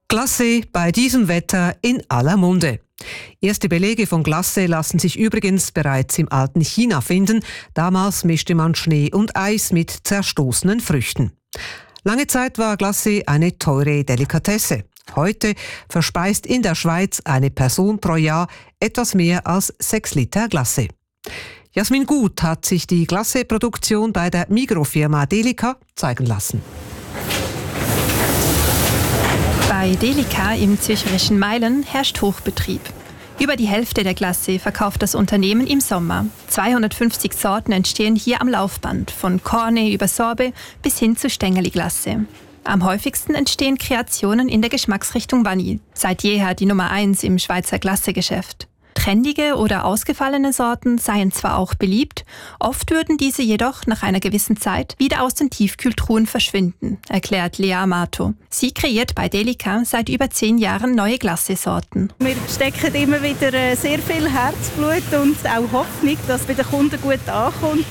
Glacé bei diesem Wetter in aller Munde. Erste Belege von Glacé lassen sich übrigens bereits im alten China finden. Damals mischte man Schnee und Eis mit zerstoßenen Früchten. Lange Zeit war Glacé eine teure Delikatesse. Heute verspeist in der Schweiz eine Person pro Jahr etwas mehr als 6 Liter Glacé. Jasmin Gut hat sich die Glacé-Produktion bei der Migrofirma Delica zeigen lassen. Bei Delica im zürcherischen Meilen herrscht Hochbetrieb. Über die Hälfte der Glacé verkauft das Unternehmen im Sommer. 250 Sorten entstehen hier am Laufband, von Cornet über Sorbet bis hin zu Stängeli-Glacé. Am häufigsten entstehen Kreationen in der Geschmacksrichtung Vanille. Seit jeher die Nummer 1 im Schweizer Glacé-Geschäft. Trendige oder ausgefallene Sorten seien zwar auch beliebt, oft würden diese jedoch nach einer gewissen Zeit wieder aus den Tiefkühltruhen verschwinden, erklärt Lea Amato. Sie kreiert bei Delica seit über 10 Jahren neue Glacé-Sorten. Wir stecken immer wieder sehr viel Herzblut und auch Hoffnung, dass es bei den Kunden gut ankommt.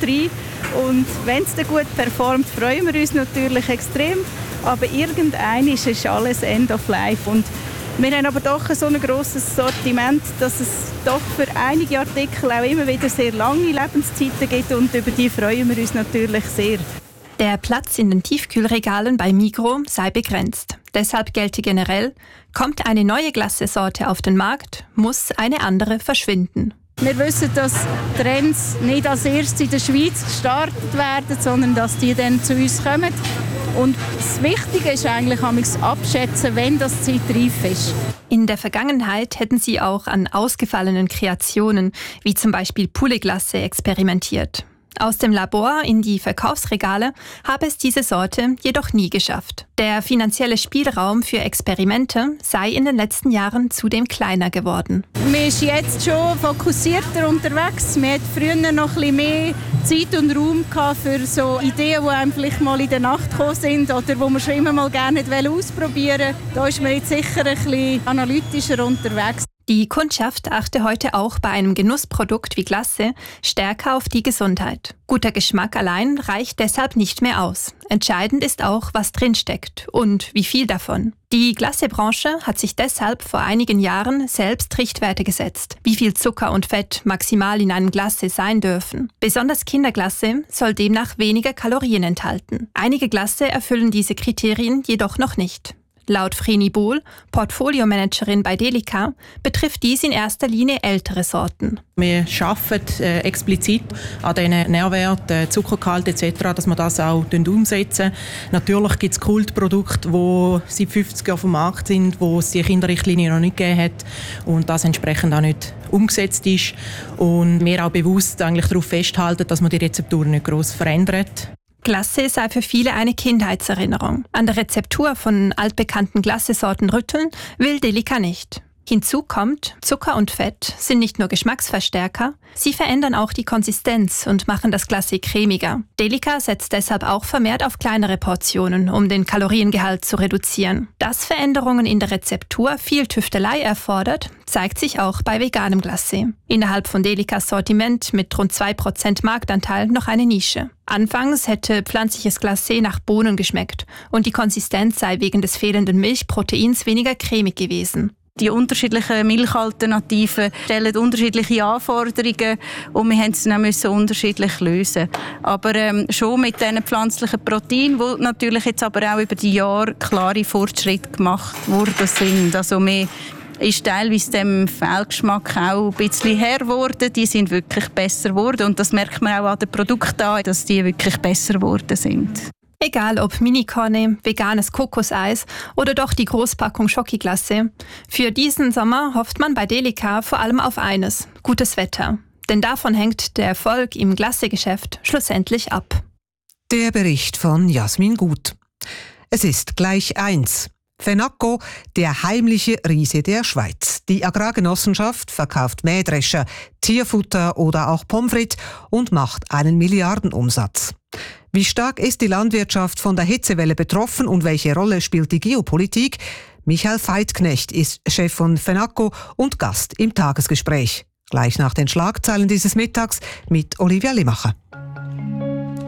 Und wenn es dann gut performt, freuen wir uns natürlich extrem. Aber irgendwann ist alles End of Life. Und wir haben aber doch so ein grosses Sortiment, dass es doch für einige Artikel auch immer wieder sehr lange Lebenszeiten gibt und über die freuen wir uns natürlich sehr. Der Platz in den Tiefkühlregalen bei Migros sei begrenzt. Deshalb gelte generell, kommt eine neue Glacé-Sorte auf den Markt, muss eine andere verschwinden. Wir wissen, dass Trends nicht als erstes in der Schweiz gestartet werden, sondern dass die dann zu uns kommen. Und das Wichtige ist eigentlich abschätzen, wenn das Zeit reif ist. In der Vergangenheit hätten sie auch an ausgefallenen Kreationen, wie zum Beispiel Poulet-Glacé, experimentiert. Aus dem Labor in die Verkaufsregale habe es diese Sorte jedoch nie geschafft. Der finanzielle Spielraum für Experimente sei in den letzten Jahren zudem kleiner geworden. Man ist jetzt schon fokussierter unterwegs. Man hat früher noch ein bisschen mehr Zeit und Raum für so Ideen, die einem vielleicht mal in der Nacht gekommen sind oder die man schon immer mal gerne ausprobieren wollte. Da ist man jetzt sicher ein bisschen analytischer unterwegs. Die Kundschaft achte heute auch bei einem Genussprodukt wie Glacé stärker auf die Gesundheit. Guter Geschmack allein reicht deshalb nicht mehr aus. Entscheidend ist auch, was drinsteckt und wie viel davon. Die Glacé-Branche hat sich deshalb vor einigen Jahren selbst Richtwerte gesetzt, wie viel Zucker und Fett maximal in einem Glacé sein dürfen. Besonders Kinderglacé soll demnach weniger Kalorien enthalten. Einige Glacé erfüllen diese Kriterien jedoch noch nicht. Laut Vreni Bohl, Portfoliomanagerin bei Delica, betrifft dies in erster Linie ältere Sorten. Wir arbeiten explizit an diesen Nährwerten, Zuckergehalt etc., dass wir das auch umsetzen. Natürlich gibt es Kultprodukte, die seit 50 Jahren auf dem Markt sind, wo es die Kinderrichtlinie noch nicht gegeben hat und das entsprechend auch nicht umgesetzt ist. Und wir auch bewusst eigentlich darauf festhalten, dass man die Rezeptur nicht gross verändert. Glacé sei für viele eine Kindheitserinnerung. An der Rezeptur von altbekannten Glacé-Sorten rütteln will Delica nicht. Hinzu kommt, Zucker und Fett sind nicht nur Geschmacksverstärker, sie verändern auch die Konsistenz und machen das Glacé cremiger. Delica setzt deshalb auch vermehrt auf kleinere Portionen, um den Kaloriengehalt zu reduzieren. Dass Veränderungen in der Rezeptur viel Tüftelei erfordert, zeigt sich auch bei veganem Glacé. Innerhalb von Delicas Sortiment mit rund 2% Marktanteil noch eine Nische. Anfangs hätte pflanzliches Glacé nach Bohnen geschmeckt und die Konsistenz sei wegen des fehlenden Milchproteins weniger cremig gewesen. Die unterschiedlichen Milchalternativen stellen unterschiedliche Anforderungen und wir mussten es dann unterschiedlich lösen. Aber schon mit diesen pflanzlichen Proteinen, wo natürlich jetzt aber auch über die Jahre klare Fortschritte gemacht worden sind. Also man ist teilweise dem Fehlgeschmack auch ein bisschen Herr geworden. Die sind wirklich besser geworden und das merkt man auch an den Produkten an, dass die wirklich besser geworden sind. Egal ob Mini-Cornet, veganes Kokoseis oder doch die Großpackung Schoki-Glacé. Für diesen Sommer hofft man bei Delica vor allem auf eines: gutes Wetter. Denn davon hängt der Erfolg im Glacé-Geschäft schlussendlich ab. Der Bericht von Jasmin Gut. Es ist gleich 1. Fenaco, der heimliche Riese der Schweiz. Die Agrargenossenschaft verkauft Mähdrescher, Tierfutter oder auch Pommes frites und macht einen Milliardenumsatz. Wie stark ist die Landwirtschaft von der Hitzewelle betroffen und welche Rolle spielt die Geopolitik? Michael Veithknecht ist Chef von Fenaco und Gast im Tagesgespräch. Gleich nach den Schlagzeilen dieses Mittags mit Olivia Limacher.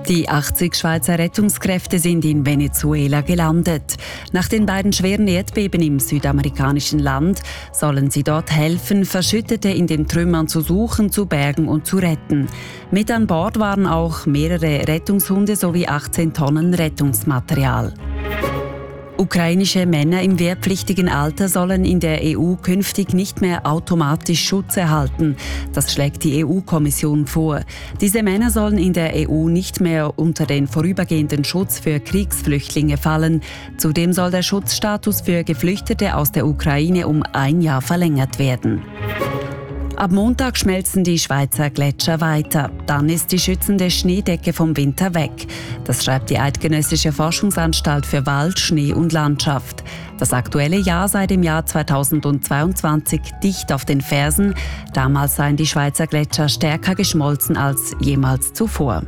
Die 80 Schweizer Rettungskräfte sind in Venezuela gelandet. Nach den beiden schweren Erdbeben im südamerikanischen Land sollen sie dort helfen, Verschüttete in den Trümmern zu suchen, zu bergen und zu retten. Mit an Bord waren auch mehrere Rettungshunde sowie 18 Tonnen Rettungsmaterial. Ukrainische Männer im wehrpflichtigen Alter sollen in der EU künftig nicht mehr automatisch Schutz erhalten. Das schlägt die EU-Kommission vor. Diese Männer sollen in der EU nicht mehr unter den vorübergehenden Schutz für Kriegsflüchtlinge fallen. Zudem soll der Schutzstatus für Geflüchtete aus der Ukraine um 1 Jahr verlängert werden. Ab Montag schmelzen die Schweizer Gletscher weiter. Dann ist die schützende Schneedecke vom Winter weg. Das schreibt die Eidgenössische Forschungsanstalt für Wald, Schnee und Landschaft. Das aktuelle Jahr sei dem Jahr 2022 dicht auf den Fersen. Damals seien die Schweizer Gletscher stärker geschmolzen als jemals zuvor.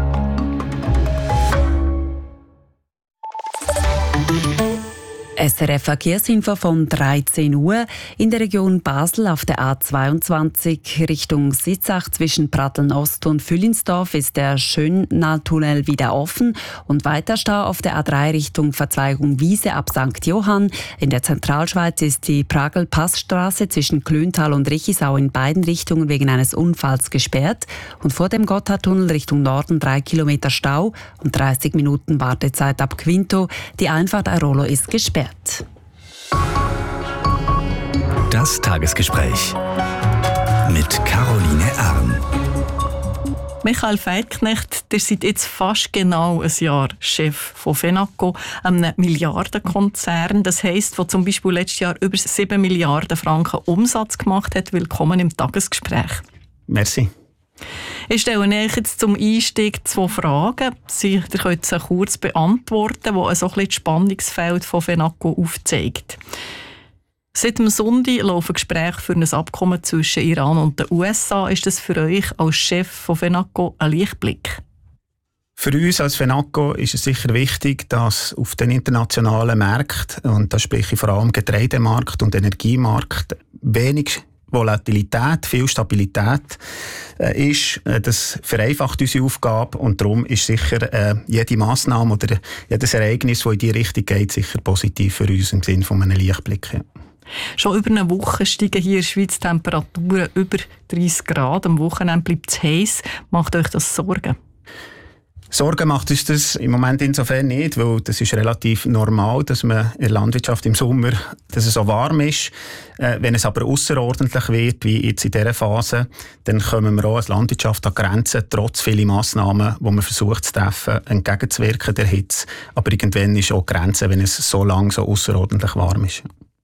SRF Verkehrsinfo von 13 Uhr. In der Region Basel auf der A22 Richtung Sitzach zwischen Pratteln Ost und Füllinsdorf ist der Schönnahltunnel wieder offen und weiter Stau auf der A3 Richtung Verzweigung Wiese ab St. Johann. In der Zentralschweiz ist die Pragl-Passstraße zwischen Klöntal und Richisau in beiden Richtungen wegen eines Unfalls gesperrt und vor dem Gotthardtunnel Richtung Norden 3 Kilometer Stau und 30 Minuten Wartezeit ab Quinto. Die Einfahrt Airolo ist gesperrt. Das Tagesgespräch mit Caroline Arn. Michael Veithknecht, ihr seid jetzt fast genau ein Jahr Chef von Fenaco, einem Milliardenkonzern. Das heisst, der zum Beispiel letztes Jahr über 7 Milliarden Franken Umsatz gemacht hat. Willkommen im Tagesgespräch. Merci. Ich stelle euch jetzt zum Einstieg 2 Fragen. Ihr könnt sie kurz beantworten, die so ein bisschen das Spannungsfeld von Fenaco aufzeigt. Seit dem Sonntag laufen Gespräche für ein Abkommen zwischen Iran und den USA. Ist das für euch als Chef von Fenaco ein Lichtblick? Für uns als Fenaco ist es sicher wichtig, dass auf den internationalen Märkten, und da spreche ich vor allem Getreidemarkt und Energiemarkt, wenig Volatilität, viel Stabilität ist. Das vereinfacht unsere Aufgabe und darum ist sicher jede Massnahme oder jedes Ereignis, das in diese Richtung geht, sicher positiv für uns im Sinne von einem Lichtblick. Ja. Schon über eine Woche steigen hier in der Schweiz Temperaturen über 30 Grad. Am Wochenende bleibt es heiß. Macht euch das Sorgen? Sorgen macht uns das im Moment insofern nicht, weil das ist relativ normal, dass man in der Landwirtschaft im Sommer, dass es so warm ist. Wenn es aber außerordentlich wird, wie jetzt in dieser Phase, dann kommen wir auch als Landwirtschaft an Grenzen, trotz vieler Massnahmen, die man versucht zu treffen, entgegenzuwirken der Hitze. Aber irgendwann ist auch die Grenze, wenn es so lange so außerordentlich warm ist.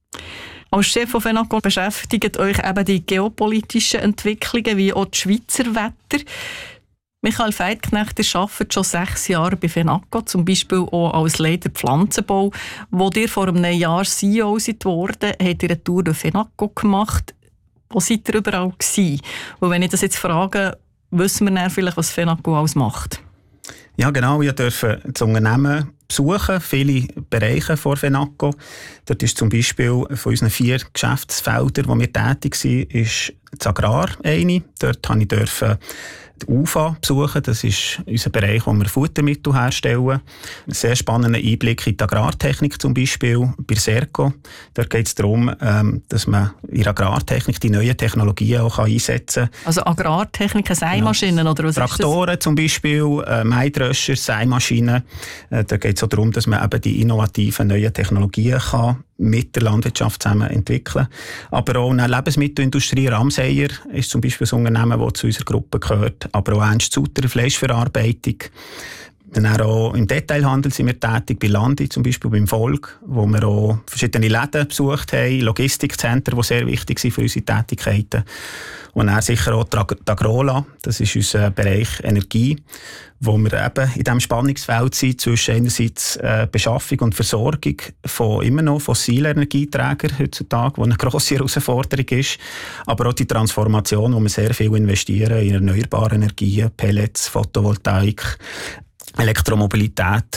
Als Chef von Fenaco beschäftigt euch eben die geopolitischen Entwicklungen wie auch das Schweizer Wetter. Michael Veithknecht, ihr arbeitet schon 6 Jahre bei Fenaco, zum Beispiel auch als Leiter Pflanzenbau. Wo ihr vor einem Jahr CEO seid worden, habt ihr eine Tour durch Fenaco gemacht. Wo seid ihr überall gewesen? Und wenn ich das jetzt frage, wissen wir dann vielleicht, was Fenaco alles macht? Ja, genau. Wir dürfen das Unternehmen besuchen, viele Bereiche von Fenaco. Dort ist zum Beispiel von unseren 4 Geschäftsfeldern, wo wir tätig sind, ist das Agrar eine. Dort durfte ich die UFA besuchen. Das ist unser Bereich, wo wir Futtermittel herstellen. Ein sehr spannender Einblick in die Agrartechnik zum Beispiel bei Serco. Dort geht es darum, dass man in der Agrartechnik die neuen Technologien auch einsetzen kann. Also Agrartechnik, Sämaschinen oder was? Traktoren zum Beispiel, Mähdröscher, Sämaschinen. Da geht es auch darum, dass man eben die innovativen neuen Technologien kann mit der Landwirtschaft zusammen entwickeln. Aber auch eine Lebensmittelindustrie, Ramseyer ist zum Beispiel ein Unternehmen, das zu unserer Gruppe gehört. Aber auch Ernst Sutter, Fleischverarbeitung. Dann auch im Detailhandel sind wir tätig, bei Landi zum Beispiel, beim Volk, wo wir auch verschiedene Läden besucht haben, Logistikzentren, die sehr wichtig sind für unsere Tätigkeiten. Und dann sicher auch die Agrola, das ist unser Bereich Energie, wo wir eben in diesem Spannungsfeld sind zwischen einerseits Beschaffung und Versorgung von immer noch fossilen Energieträgern heutzutage, was eine grosse Herausforderung ist, aber auch die Transformation, wo wir sehr viel investieren in erneuerbare Energien, Pellets, Photovoltaik, Elektromobilität.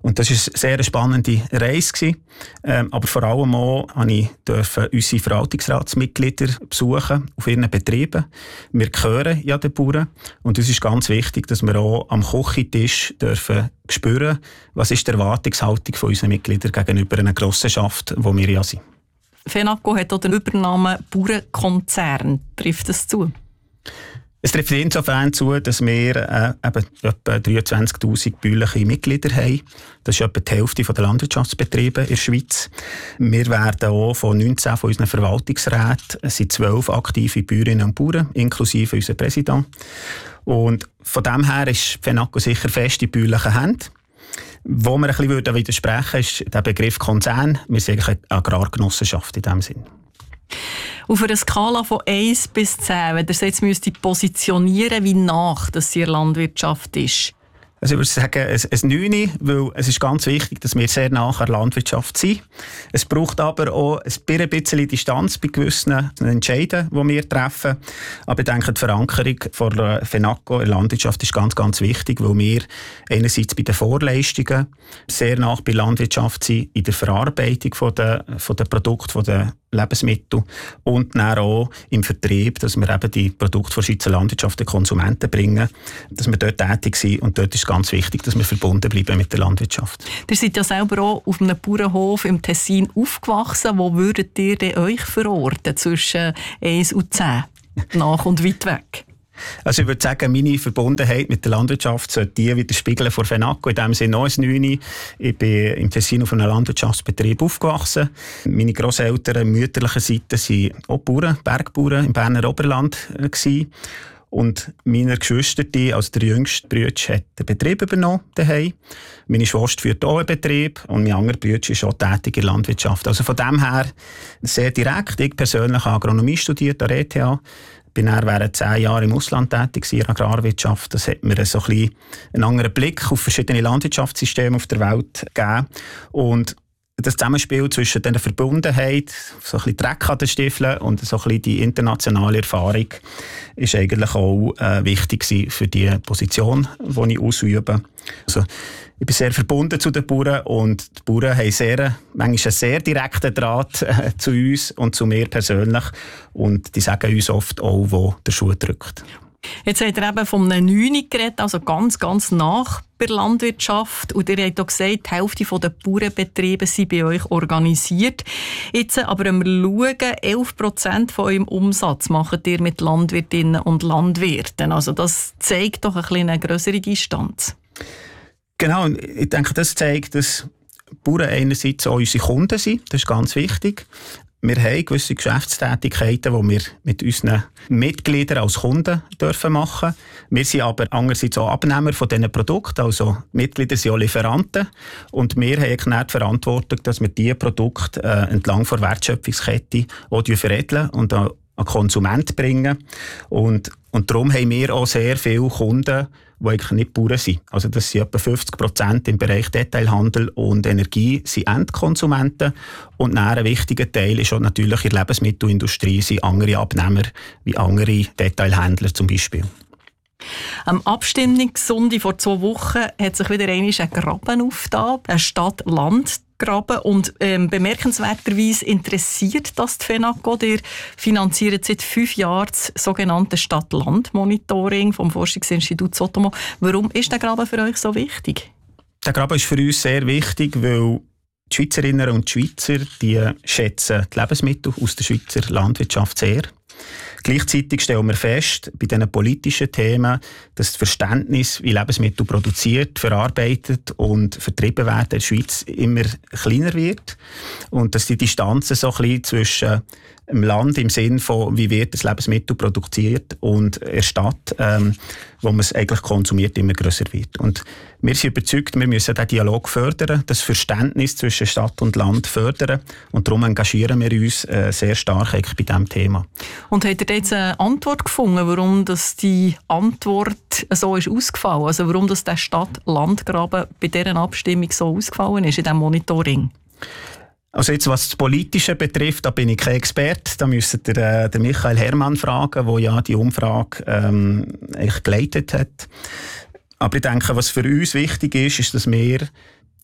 Und das war eine sehr spannende Reise. Aber vor allem auch durfte ich unsere Verwaltungsratsmitglieder besuchen auf ihren Betrieben. Wir gehören ja den Bauern. Und es ist ganz wichtig, dass wir auch am Küchentisch dürfen spüren, was ist die Erwartungshaltung von unseren Mitgliedern gegenüber einer Genossenschaft, wo wir ja sind. Fenaco hat auch den Übernamen Bauernkonzern. Trifft das zu? Es trifft insofern zu, dass wir etwa 23'000 bäuerliche Mitglieder haben. Das ist etwa die Hälfte der Landwirtschaftsbetriebe in der Schweiz. Wir werden auch von 19 von unseren Verwaltungsräten, es sind 12 aktive Bäuerinnen und Bauern, inklusive unser Präsident. Und von dem her ist Fenaco sicher fest in bäuerlichen Händen. Wo wir ein bisschen widersprechen würden, ist der Begriff Konzern. Wir sind eigentlich eine Agrargenossenschaft in diesem Sinn. Auf einer Skala von 1 bis 10, wenn ihr es jetzt positionieren müsst, wie nach dass sie in der Landwirtschaft ist? Also ich würde sagen, ein 9, weil es ist ganz wichtig, dass wir sehr nah an der Landwirtschaft sind. Es braucht aber auch ein bisschen Distanz bei gewissen Entscheiden, die wir treffen. Aber ich denke, die Verankerung von Fenaco in der Landwirtschaft ist ganz, ganz wichtig, weil wir einerseits bei den Vorleistungen sehr nah bei der Landwirtschaft sind, in der Verarbeitung von den Produkten, von den Lebensmittel und dann auch im Vertrieb, dass wir eben die Produkte von Schweizer Landwirtschaft den Konsumenten bringen, dass wir dort tätig sind und dort ist es ganz wichtig, dass wir verbunden bleiben mit der Landwirtschaft. Ihr seid ja selber auch auf einem Bauernhof im Tessin aufgewachsen. Wo würdet ihr denn euch verorten zwischen 1 und 10? Nach und weit weg? Also ich würde sagen, meine Verbundenheit mit der Landschaft sollte die widerspiegeln von Fenaco. In dem Sinne auch ein 9. Ich bin im Tessin auf einem Landwirtschaftsbetrieb aufgewachsen. Meine Grosseltern mütterlicher Seite waren auch Bauern, Bergbauern im Berner Oberland gewesen. Und meine Geschwister, also der jüngste Bruder, hat den Betrieb übernommen daheim. Meine Schwester führt auch einen Betrieb und mein anderer Bruder ist auch tätig in der Landwirtschaft. Also von dem her sehr direkt. Ich persönlich habe Agronomie studiert an der ETH. Ich bin dann während 10 Jahren im Ausland tätig in der Agrarwirtschaft. Das hat mir so ein bisschen einen anderen Blick auf verschiedene Landwirtschaftssysteme auf der Welt gegeben. Und das Zusammenspiel zwischen dieser Verbundenheit, so ein bisschen Dreck an den Stiefeln und so ein bisschen die internationale Erfahrung ist eigentlich auch wichtig für die Position, die ich ausübe. Also, ich bin sehr verbunden zu den Bauern und die Bauern haben manchmal einen sehr direkten Draht zu uns und zu mir persönlich und die sagen uns oft auch, wo der Schuh drückt. Jetzt habt ihr eben von einem 9 geredet, also ganz, ganz nach bei der Landwirtschaft. Und ihr habt auch gesagt, die Hälfte der Bauernbetriebe sind bei euch organisiert. Jetzt aber, wenn wir schauen, 11% von eurem Umsatz macht ihr mit Landwirtinnen und Landwirten. Also das zeigt doch eine grössere Distanz. Genau, ich denke, das zeigt, dass Bauern einerseits auch unsere Kunden sind. Das ist ganz wichtig. Wir haben gewisse Geschäftstätigkeiten, die wir mit unseren Mitgliedern als Kunden dürfen machen. Wir sind aber andererseits auch Abnehmer von diesen Produkten. Also Mitglieder sind auch Lieferanten. Und wir haben die Verantwortung, dass wir diese Produkte entlang der Wertschöpfungskette auch veredeln und an den Konsumenten bringen. Und darum haben wir auch sehr viele Kunden, die eigentlich nicht Bauern sind. Also das sind etwa 50% im Bereich Detailhandel und Energie sind Endkonsumenten. Und ein wichtiger Teil ist auch natürlich in der Lebensmittelindustrie sind andere Abnehmer, wie andere Detailhändler zum Beispiel. Am Abstimmungssonntag vor 2 Wochen hat sich wieder ein Graben aufgetan, ein Stadt-Land-Graben. Und bemerkenswerterweise interessiert das die Fenaco. Ihr finanziert seit 5 Jahren das sogenannte Stadt-Land-Monitoring vom Forschungsinstitut Sotomo. Warum ist der Graben für euch so wichtig? Der Graben ist für uns sehr wichtig, weil die Schweizerinnen und Schweizer die schätzen die Lebensmittel aus der Schweizer Landwirtschaft sehr. Gleichzeitig stellen wir fest, bei diesen politischen Themen, dass das Verständnis, wie Lebensmittel produziert, verarbeitet und vertrieben werden in der Schweiz immer kleiner wird. Und dass die Distanzen so ein bisschen zwischen dem Land im Sinn von, wie wird das Lebensmittel produziert und der Stadt, wo man es eigentlich konsumiert, immer grösser wird. Und wir sind überzeugt, wir müssen diesen Dialog fördern, das Verständnis zwischen Stadt und Land fördern. Und darum engagieren wir uns sehr stark bei diesem Thema. Und habt ihr jetzt eine Antwort gefunden, warum das die Antwort so ist ausgefallen? Also warum das der Stadt-Land-Graben bei dieser Abstimmung so ausgefallen ist, in diesem Monitoring? Also jetzt, was das Politische betrifft, da bin ich kein Experte. Da müsst ihr den Michael Herrmann fragen, der ja die Umfrage eigentlich geleitet hat. Aber ich denke, was für uns wichtig ist, ist, dass wir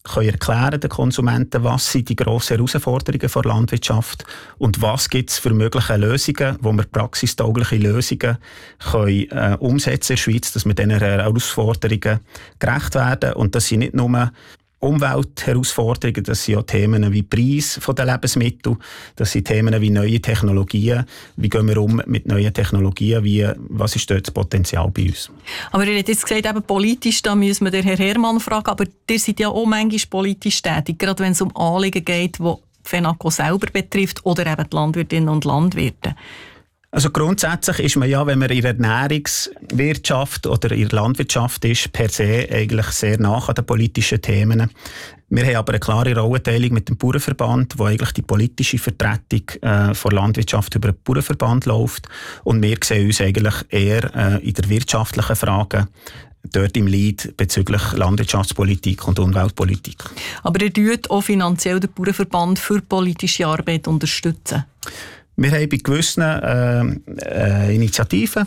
können erklären den Konsumenten, was sind die grossen Herausforderungen der Landwirtschaft und was gibt es für mögliche Lösungen, wo wir praxistaugliche Lösungen können, umsetzen in der Schweiz, dass wir diesen Herausforderungen gerecht werden. Und das sind nicht nur Umweltherausforderungen, das sind auch Themen wie Preis der Lebensmittel, das sind Themen wie neue Technologien, wie gehen wir um mit neuen Technologien, was ist dort das Potenzial bei uns. Aber ihr habt jetzt gesagt, eben politisch, da müssen wir den Herrn Herrmann fragen, aber ihr seid ja auch manchmal politisch tätig, gerade wenn es um Anliegen geht, die FENACO selber betrifft oder eben die Landwirtinnen und Landwirte. Also grundsätzlich ist man ja, wenn man in der Ernährungswirtschaft oder in der Landwirtschaft ist, per se eigentlich sehr nah an den politischen Themen. Wir haben aber eine klare Rollenteilung mit dem Bauernverband, wo eigentlich die politische Vertretung von Landwirtschaft über den Bauernverband läuft. Und wir sehen uns eigentlich eher in der wirtschaftlichen Frage dort im Lead bezüglich Landwirtschaftspolitik und Umweltpolitik. Aber ihr tut auch finanziell den Bauernverband für politische Arbeit unterstützen? Wir haben bei gewissen Initiativen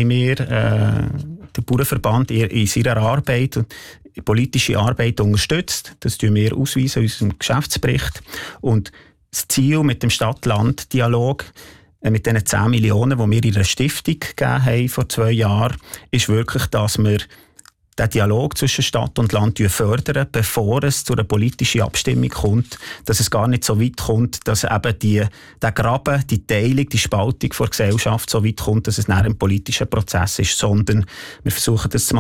den Bauernverband in seiner Arbeit und politische Arbeit unterstützt. Das ausweisen wir in unserem Geschäftsbericht. Und das Ziel mit dem Stadt-Land-Dialog, mit diesen 10 Millionen, die wir in einer Stiftung gegeben haben vor 2 Jahren, ist wirklich, dass wir den Dialog zwischen Stadt und Land fördern, bevor es zu einer politischen Abstimmung kommt, dass es gar nicht so weit kommt, dass eben der Graben, die Teilung, die Spaltung der Gesellschaft so weit kommt, dass es nach einem politischen Prozess ist, sondern wir versuchen das zu